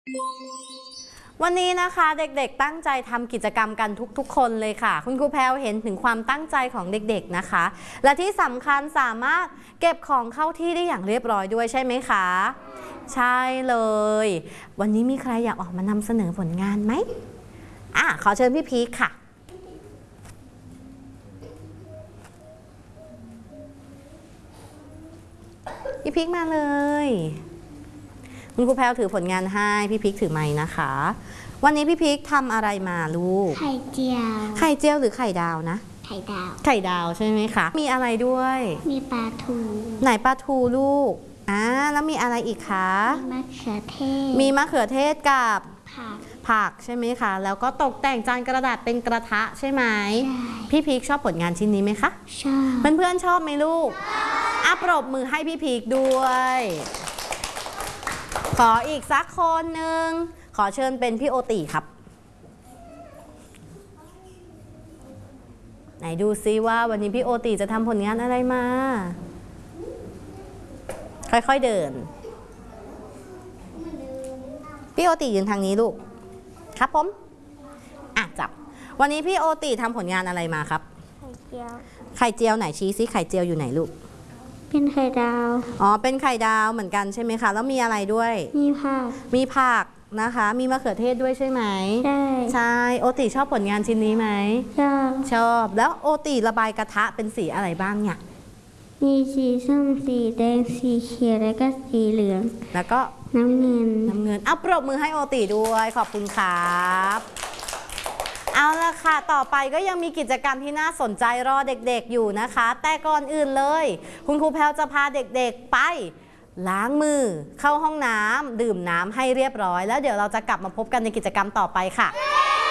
วันนี้นะคะเด็กๆตั้งใจทำกิจกรรมกันทุกๆคนเลยค่ะคุณครูแพรวเห็นถึงความตั้งใจของเด็กๆนะคะและที่สำคัญสามารถเก็บของเข้าที่ได้อย่างเรียบร้อยด้วยใช่ไหมคะใช่เลยวันนี้มีใครอยากออกมานำเสนอผลงานไหมขอเชิญพี่พีคค่ะพี่พีคมาเลยคุณครูแพรวถือผลงานให้พี่พีคถือไม้นะคะวันนี้พี่พีคทำอะไรมาลูกไข่เจียวไข่เจียวหรือไข่ดาวนะไข่ดาวไข่ดาวใช่ไหมคะมีอะไรด้วยมีปลาทูไหนปลาทูลูกแล้วมีอะไรอีกคะมีมะเขือเทศมีมะเขือเทศกับผักใช่ไหมคะแล้วก็ตกแต่งจานกระดาษเป็นกระทะใช่ไหมพี่พีคชอบผลงานชิ้นนี้ไหมคะชอบเพื่อนๆชอบไหมลูกปรบมือให้พี่พีคด้วยขออีกสักคนหนึ่งขอเชิญเป็นพี่โอติครับไหนดูซิว่าวันนี้พี่โอติจะทำผลงานอะไรมาค่อยๆเดินพี่โอติยืนทางนี้ลูกครับผมจับวันนี้พี่โอติทำผลงานอะไรมาครับไข่เจียวไหนชี้ซิไข่เจียวอยู่ไหนลูกเป็นไข่ดาวเป็นไข่ดาวเหมือนกันใช่ไหมคะแล้วมีอะไรด้วยมีผักนะคะมีมะเขือเทศด้วยใช่ไหมใช่โอติชอบผลงานชิ้นนี้ไหมชอบแล้วโอติระบายกระทะเป็นสีอะไรบ้างเนี่ยมีสีส้มสีแดงสีเขียวแล้วก็สีเหลืองแล้วก็น้ำเงินปรบมือให้โอติด้วยขอบคุณครับเอาละค่ะต่อไปก็ยังมีกิจกรรมที่น่าสนใจรอเด็กๆอยู่นะคะแต่ก่อนอื่นเลยคุณครูแพรวจะพาเด็กๆไปล้างมือเข้าห้องน้ำดื่มน้ำให้เรียบร้อยแล้วเดี๋ยวเราจะกลับมาพบกันในกิจกรรมต่อไปค่ะ